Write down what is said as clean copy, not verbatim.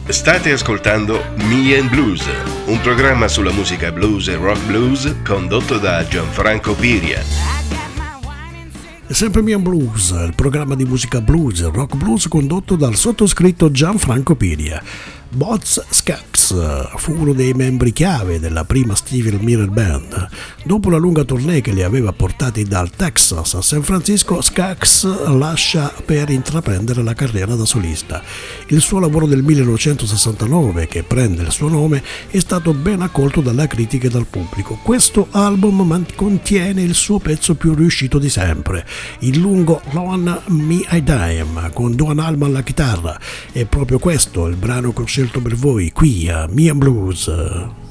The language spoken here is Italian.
State ascoltando Me and Blues, un programma sulla musica blues e rock blues condotto da Gianfranco Piria. È sempre Me and Blues, il programma di musica blues e rock blues condotto dal sottoscritto Gianfranco Piria. Boz Scaggs fu uno dei membri chiave della prima Stevie Miller Band. Dopo una lunga tournée che li aveva portati dal Texas a San Francisco, Scaggs lascia per intraprendere la carriera da solista. Il suo lavoro del 1969, che prende il suo nome, è stato ben accolto dalla critica e dal pubblico. Questo album contiene il suo pezzo più riuscito di sempre, il lungo Loan Me a Dime, con Duane Allman alla chitarra. È proprio questo il brano che ho scelto per voi qui a Me and Blues.